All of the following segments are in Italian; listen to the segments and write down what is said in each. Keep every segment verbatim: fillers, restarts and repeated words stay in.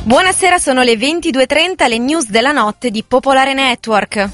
Buonasera, sono le ventidue e trenta, le news della notte di Popolare Network.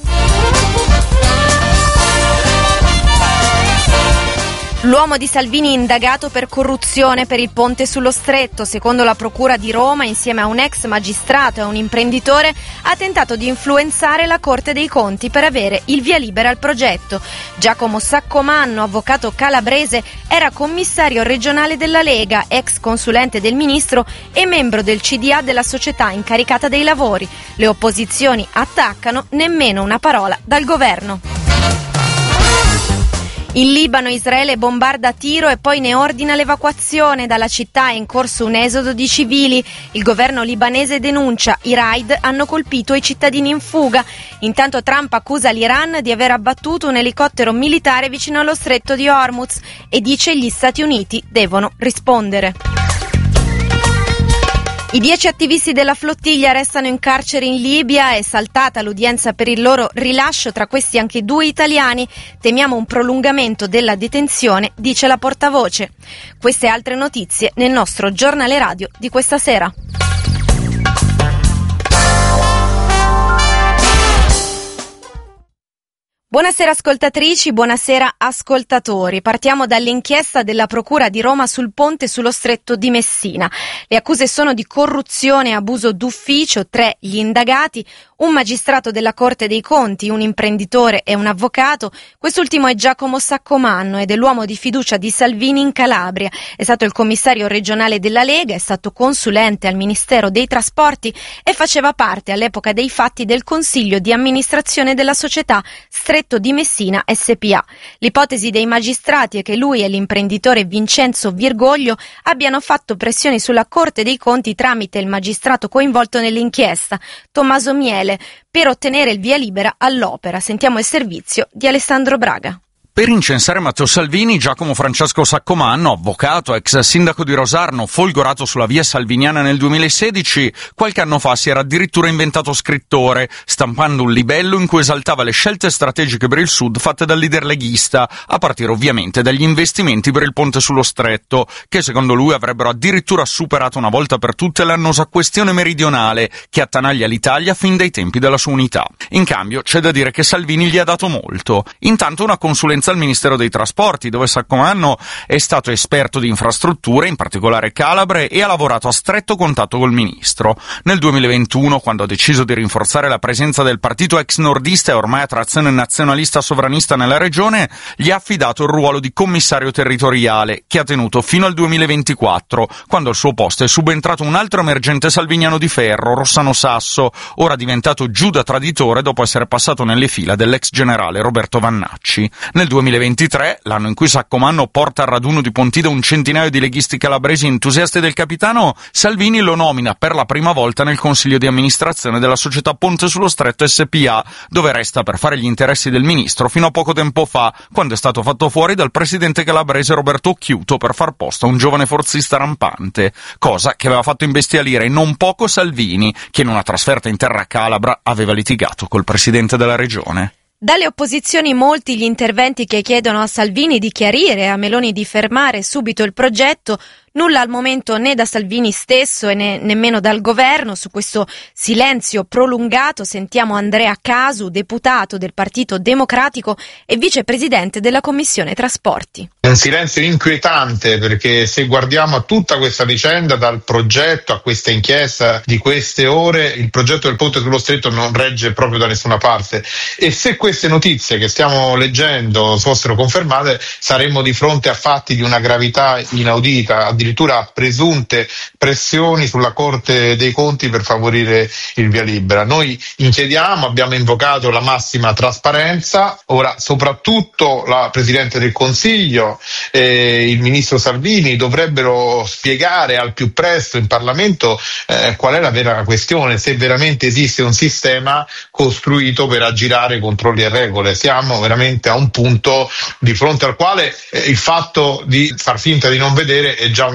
L'uomo di Salvini indagato per corruzione per il ponte sullo Stretto. Secondo la Procura di Roma, insieme a un ex magistrato e a un imprenditore, ha tentato di influenzare la Corte dei Conti per avere il via libera al progetto. Giacomo Saccomanno, avvocato calabrese, era commissario regionale della Lega, ex consulente del ministro e membro del C D A della società incaricata dei lavori. Le opposizioni attaccano, nemmeno una parola dal governo. In Libano Israele bombarda a tiro e poi ne ordina l'evacuazione. Dalla città è in corso un esodo di civili. Il governo libanese denuncia i raid hanno colpito i cittadini in fuga. Intanto Trump accusa l'Iran di aver abbattuto un elicottero militare vicino allo stretto di Hormuz e dice gli Stati Uniti devono rispondere. I dieci attivisti della flottiglia restano in carcere in Libia, è saltata l'udienza per il loro rilascio, tra questi anche due italiani. Temiamo un prolungamento della detenzione, dice la portavoce. Queste e altre notizie nel nostro giornale radio di questa sera. Buonasera ascoltatrici, buonasera ascoltatori. Partiamo dall'inchiesta della Procura di Roma sul ponte sullo Stretto di Messina. Le accuse sono di corruzione e abuso d'ufficio, tre gli indagati, un magistrato della Corte dei Conti, un imprenditore e un avvocato. Quest'ultimo è Giacomo Saccomanno ed è l'uomo di fiducia di Salvini in Calabria. È stato il commissario regionale della Lega, è stato consulente al Ministero dei Trasporti e faceva parte all'epoca dei fatti del Consiglio di amministrazione della società Stretto di Messina S P A. L'ipotesi dei magistrati è che lui e l'imprenditore Vincenzo Virgoglio abbiano fatto pressioni sulla Corte dei Conti tramite il magistrato coinvolto nell'inchiesta, Tommaso Miele, per ottenere il via libera all'opera. Sentiamo il servizio di Alessandro Braga. Per incensare Matteo Salvini, Giacomo Francesco Saccomanno, avvocato, ex sindaco di Rosarno, folgorato sulla via salviniana nel duemilasedici, qualche anno fa si era addirittura inventato scrittore, stampando un libello in cui esaltava le scelte strategiche per il Sud fatte dal leader leghista, a partire ovviamente dagli investimenti per il ponte sullo Stretto, che secondo lui avrebbero addirittura superato una volta per tutte l'annosa questione meridionale che attanaglia l'Italia fin dai tempi della sua unità. In cambio c'è da dire che Salvini gli ha dato molto. Intanto una consulenza al Ministero dei Trasporti, dove Saccomanno è stato esperto di infrastrutture, in particolare calabre, e ha lavorato a stretto contatto col ministro. Nel duemilaventuno, quando ha deciso di rinforzare la presenza del partito ex nordista e ormai a trazione nazionalista sovranista nella regione, gli ha affidato il ruolo di commissario territoriale, che ha tenuto fino al duemilaventiquattro, quando al suo posto è subentrato un altro emergente salviniano di ferro, Rossano Sasso, ora diventato Giuda traditore dopo essere passato nelle fila dell'ex generale Roberto Vannacci. Nel duemilaventitré, l'anno in cui Saccomanno porta al raduno di Pontida un centinaio di leghisti calabresi entusiasti del capitano, Salvini lo nomina per la prima volta nel consiglio di amministrazione della società Ponte sullo Stretto S P A, dove resta per fare gli interessi del ministro fino a poco tempo fa, quando è stato fatto fuori dal presidente calabrese Roberto Occhiuto per far posto a un giovane forzista rampante, cosa che aveva fatto imbestialire non poco Salvini, che in una trasferta in terra calabra aveva litigato col presidente della regione. Dalle opposizioni molti gli interventi che chiedono a Salvini di chiarire e a Meloni di fermare subito il progetto. Nulla al momento né da Salvini stesso e né, nemmeno dal governo. Su questo silenzio prolungato sentiamo Andrea Casu, deputato del Partito Democratico e vicepresidente della Commissione Trasporti. È un silenzio inquietante, perché se guardiamo a tutta questa vicenda, dal progetto a questa inchiesta di queste ore, il progetto del ponte sullo Stretto non regge proprio da nessuna parte. E se queste notizie che stiamo leggendo fossero confermate, saremmo di fronte a fatti di una gravità inaudita, addirittura presunte pressioni sulla Corte dei Conti per favorire il via libera. Noi chiediamo, abbiamo invocato la massima trasparenza, ora soprattutto la Presidente del Consiglio e il Ministro Salvini dovrebbero spiegare al più presto in Parlamento eh, qual è la vera questione, se veramente esiste un sistema costruito per aggirare controlli e regole. Siamo veramente a un punto di fronte al quale eh, il fatto di far finta di non vedere è già una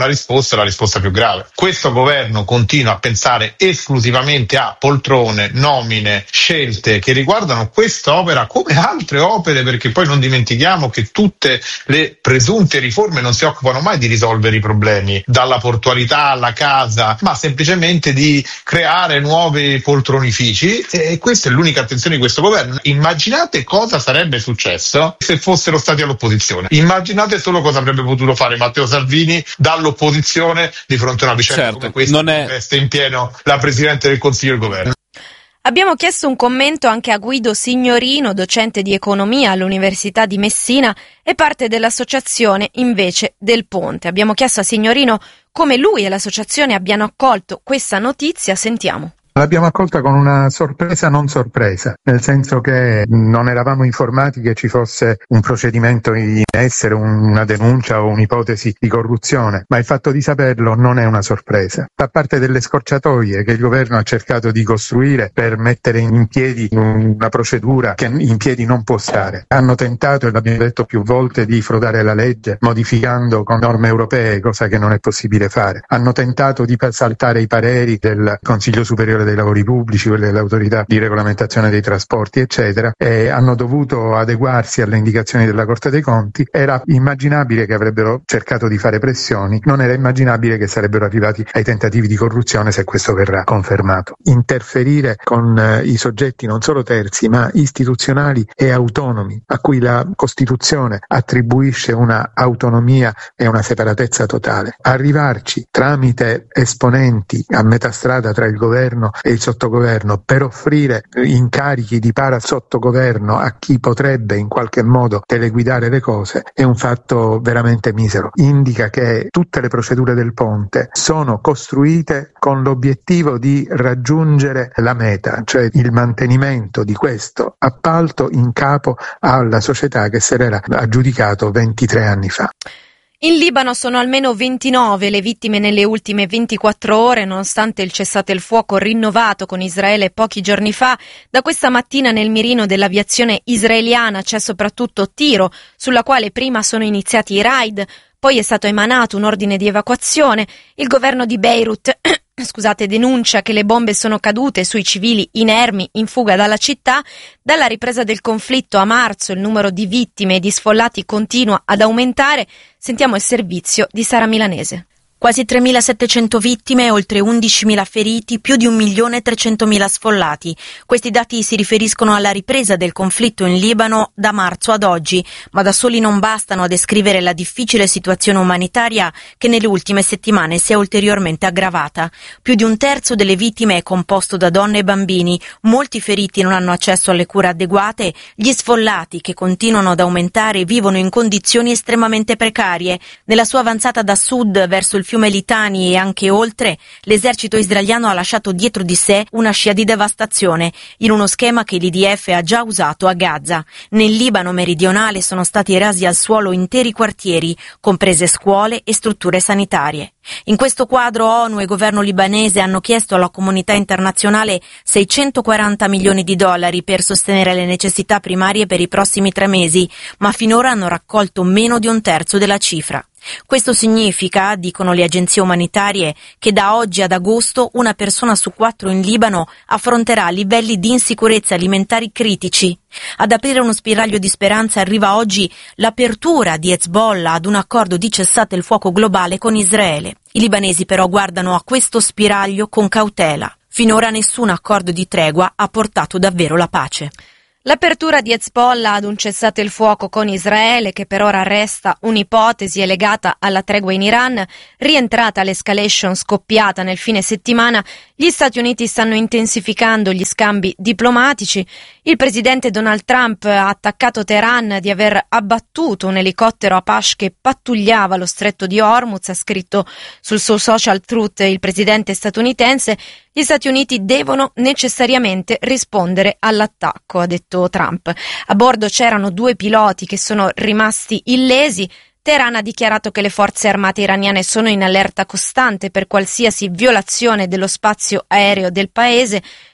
una risposta, la risposta più grave. Questo governo continua a pensare esclusivamente a poltrone, nomine, scelte che riguardano quest'opera come altre opere, perché poi non dimentichiamo che tutte le presunte riforme non si occupano mai di risolvere i problemi, dalla portualità alla casa, ma semplicemente di creare nuovi poltronifici, e questa è l'unica attenzione di questo governo. Immaginate cosa sarebbe successo se fossero stati all'opposizione. Immaginate solo cosa avrebbe potuto fare Matteo Salvini dall'opposizione di fronte a una vicenda certo, come questa, non è... che veste in pieno la Presidente del Consiglio e il governo. Abbiamo chiesto un commento anche a Guido Signorino, docente di economia all'Università di Messina e parte dell'associazione invece del Ponte. Abbiamo chiesto a Signorino come lui e l'associazione abbiano accolto questa notizia. Sentiamo. L'abbiamo accolta con una sorpresa non sorpresa, nel senso che non eravamo informati che ci fosse un procedimento in essere, una denuncia o un'ipotesi di corruzione, ma il fatto di saperlo non è una sorpresa. Fa parte delle scorciatoie che il governo ha cercato di costruire per mettere in piedi una procedura che in piedi non può stare. Hanno tentato, e l'abbiamo detto più volte, di frodare la legge modificando con norme europee, cosa che non è possibile fare. Hanno tentato di saltare i pareri del Consiglio Superiore dei lavori pubblici, quelle dell'autorità di regolamentazione dei trasporti, eccetera, e hanno dovuto adeguarsi alle indicazioni della Corte dei Conti. Era immaginabile che avrebbero cercato di fare pressioni, non era immaginabile che sarebbero arrivati ai tentativi di corruzione, se questo verrà confermato. Interferire con eh, i soggetti non solo terzi, ma istituzionali e autonomi, a cui la Costituzione attribuisce una autonomia e una separatezza totale. Arrivarci tramite esponenti a metà strada tra il governo e il sottogoverno per offrire incarichi di para sottogoverno a chi potrebbe in qualche modo teleguidare le cose è un fatto veramente misero. Indica che tutte le procedure del ponte sono costruite con l'obiettivo di raggiungere la meta, cioè il mantenimento di questo appalto in capo alla società che se l'era aggiudicato ventitré anni fa. In Libano sono almeno ventinove le vittime nelle ultime ventiquattro ore, nonostante il cessate il fuoco rinnovato con Israele pochi giorni fa. Da questa mattina nel mirino dell'aviazione israeliana c'è soprattutto Tiro, sulla quale prima sono iniziati i raid, poi è stato emanato un ordine di evacuazione. Il governo di Beirut Scusate, denuncia che le bombe sono cadute sui civili inermi in fuga dalla città. Dalla ripresa del conflitto a marzo il numero di vittime e di sfollati continua ad aumentare. Sentiamo il servizio di Sara Milanese. Quasi tremilasettecento vittime, oltre undicimila feriti, più di un milione trecentomila sfollati. Questi dati si riferiscono alla ripresa del conflitto in Libano da marzo ad oggi, ma da soli non bastano a descrivere la difficile situazione umanitaria che nelle ultime settimane si è ulteriormente aggravata. Più di un terzo delle vittime è composto da donne e bambini, molti feriti non hanno accesso alle cure adeguate, gli sfollati che continuano ad aumentare vivono in condizioni estremamente precarie. Nella sua avanzata da sud verso il fiume Litani e anche oltre, l'esercito israeliano ha lasciato dietro di sé una scia di devastazione, in uno schema che l'I D F ha già usato a Gaza. Nel Libano meridionale sono stati rasi al suolo interi quartieri, comprese scuole e strutture sanitarie. In questo quadro ONU e governo libanese hanno chiesto alla comunità internazionale seicentoquaranta milioni di dollari per sostenere le necessità primarie per i prossimi tre mesi, ma finora hanno raccolto meno di un terzo della cifra. Questo significa, dicono le agenzie umanitarie, che da oggi ad agosto una persona su quattro in Libano affronterà livelli di insicurezza alimentari critici. Ad aprire uno spiraglio di speranza arriva oggi l'apertura di Hezbollah ad un accordo di cessate il fuoco globale con Israele. I libanesi però guardano a questo spiraglio con cautela. Finora nessun accordo di tregua ha portato davvero la pace. L'apertura di Hezbollah ad un cessate il fuoco con Israele, che per ora resta un'ipotesi, è legata alla tregua in Iran. Rientrata l'escalation scoppiata nel fine settimana, gli Stati Uniti stanno intensificando gli scambi diplomatici. Il presidente Donald Trump ha attaccato Teheran di aver abbattuto un elicottero Apache che pattugliava lo stretto di Hormuz, ha scritto sul suo social Truth il presidente statunitense. Gli Stati Uniti devono necessariamente rispondere all'attacco, ha detto Trump. A bordo c'erano due piloti che sono rimasti illesi. Teheran ha dichiarato che le forze armate iraniane sono in allerta costante per qualsiasi violazione dello spazio aereo del paese.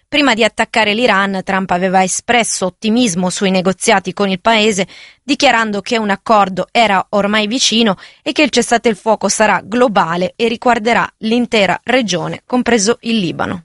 Prima di attaccare l'Iran, Trump aveva espresso ottimismo sui negoziati con il paese, dichiarando che un accordo era ormai vicino e che il cessate il fuoco sarà globale e riguarderà l'intera regione, compreso il Libano.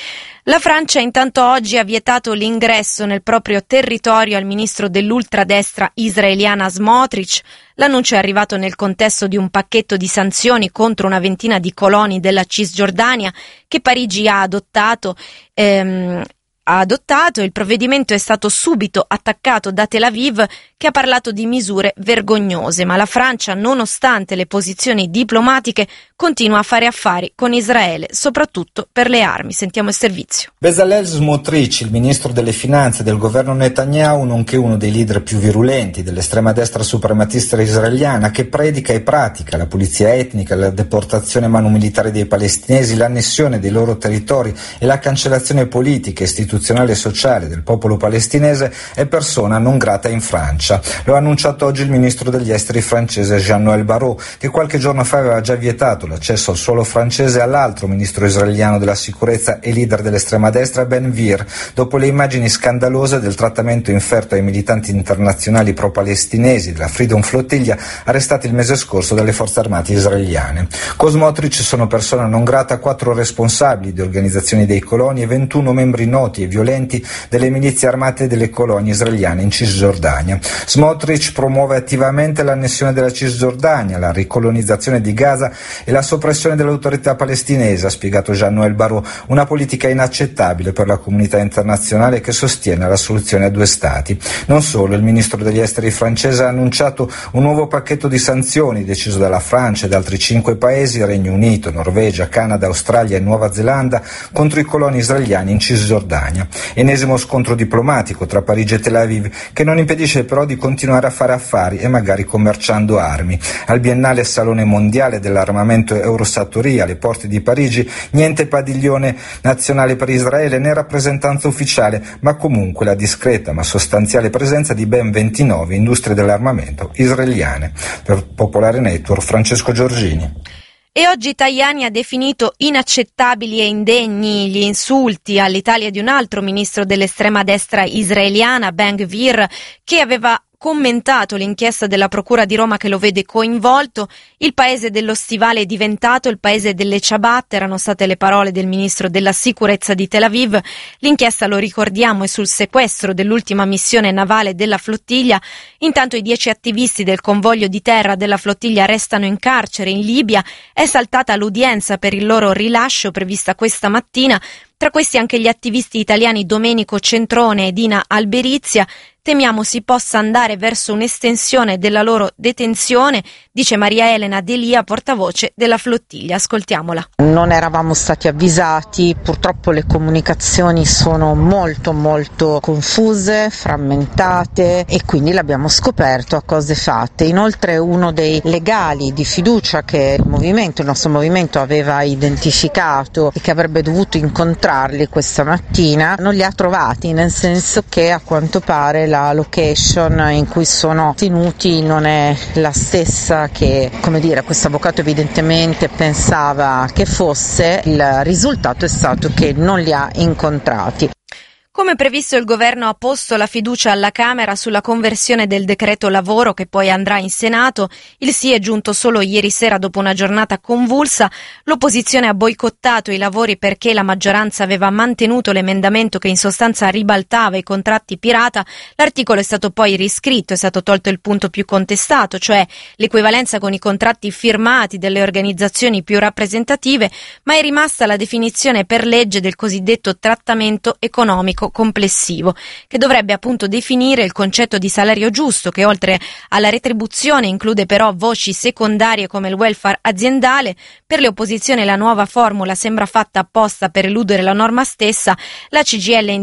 La Francia intanto oggi ha vietato l'ingresso nel proprio territorio al ministro dell'ultradestra israeliana Smotrich. L'annuncio è arrivato nel contesto di un pacchetto di sanzioni contro una ventina di coloni della Cisgiordania che Parigi ha adottato. Ehm, ha adottato. Il provvedimento è stato subito attaccato da Tel Aviv, che ha parlato di misure vergognose, ma la Francia, nonostante le posizioni diplomatiche, continua a fare affari con Israele, soprattutto per le armi. Sentiamo il servizio. Bezalel Smotrich, il ministro delle finanze del governo Netanyahu, nonché uno dei leader più virulenti dell'estrema destra suprematista israeliana, che predica e pratica la pulizia etnica, la deportazione a mano militare dei palestinesi, l'annessione dei loro territori e la cancellazione politica, istituzionale e sociale del popolo palestinese, è persona non grata in Francia. Lo ha annunciato oggi il ministro degli esteri francese Jean-Noël Barrot, che qualche giorno fa aveva già vietato l'accesso al suolo francese all'altro ministro israeliano della sicurezza e leader dell'estrema destra Ben Gvir, dopo le immagini scandalose del trattamento inferto ai militanti internazionali pro-palestinesi della Freedom Flotilla arrestati il mese scorso dalle forze armate israeliane. Con Smotrich sono persona non grata quattro responsabili di organizzazioni dei coloni e ventuno membri noti e violenti delle milizie armate delle colonie israeliane in Cisgiordania. Smotrich promuove attivamente l'annessione della Cisgiordania, la ricolonizzazione di Gaza e la soppressione dell'autorità palestinese, ha spiegato Jean-Noël Barrot, una politica inaccettabile per la comunità internazionale che sostiene la soluzione a due stati. Non solo, il ministro degli esteri francese ha annunciato un nuovo pacchetto di sanzioni deciso dalla Francia ed altri cinque paesi, Regno Unito, Norvegia, Canada, Australia e Nuova Zelanda, contro i coloni israeliani in Cisgiordania. Ennesimo scontro diplomatico tra Parigi e Tel Aviv, che non impedisce però di continuare a fare affari e magari commerciando armi. Al biennale Salone Mondiale dell'Armamento Eurosatory alle porte di Parigi, niente padiglione nazionale per Israele né rappresentanza ufficiale, ma comunque la discreta ma sostanziale presenza di ben ventinove industrie dell'armamento israeliane. Per Popolare Network, Francesco Giorgini. E oggi Tajani ha definito inaccettabili e indegni gli insulti all'Italia di un altro ministro dell'estrema destra israeliana, Ben Gvir, che aveva commentato l'inchiesta della Procura di Roma che lo vede coinvolto. Il paese dello stivale è diventato il paese delle ciabatte, erano state le parole del ministro della sicurezza di Tel Aviv. L'inchiesta, lo ricordiamo, è sul sequestro dell'ultima missione navale della flottiglia. Intanto i dieci attivisti del convoglio di terra della flottiglia restano in carcere in Libia. È saltata l'udienza per il loro rilascio prevista questa mattina. Tra questi anche gli attivisti italiani Domenico Centrone e Dina Alberizia. Temiamo si possa andare verso un'estensione della loro detenzione, dice Maria Elena Delia, portavoce della flottiglia. Ascoltiamola. Non eravamo stati avvisati, purtroppo le comunicazioni sono molto molto confuse, frammentate e quindi l'abbiamo scoperto a cose fatte. Inoltre uno dei legali di fiducia che il movimento, il nostro movimento aveva identificato e che avrebbe dovuto incontrarli questa mattina, non li ha trovati, nel senso che a quanto pare la location in cui sono tenuti non è la stessa che, come dire, questo avvocato evidentemente pensava che fosse. Il risultato è stato che non li ha incontrati. Come previsto, il governo ha posto la fiducia alla Camera sulla conversione del decreto lavoro che poi andrà in Senato. Il sì è giunto solo ieri sera dopo una giornata convulsa. L'opposizione ha boicottato i lavori perché la maggioranza aveva mantenuto l'emendamento che in sostanza ribaltava i contratti pirata. L'articolo è stato poi riscritto, è stato tolto il punto più contestato, cioè l'equivalenza con i contratti firmati delle organizzazioni più rappresentative, ma è rimasta la definizione per legge del cosiddetto trattamento economico complessivo, che dovrebbe appunto definire il concetto di salario giusto, che oltre alla retribuzione include però voci secondarie come il welfare aziendale. Per le opposizioni la nuova formula sembra fatta apposta per eludere la norma stessa. La C G I L